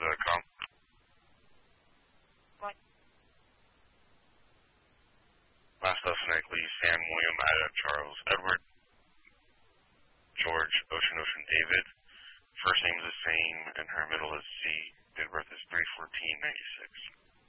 Gmail.com. What? Last alphabetic Lee, Sam, William, Ada, Charles, Edward, George, Ocean, David. First name is the same, and her middle is C. Date of birth is 3/14/96.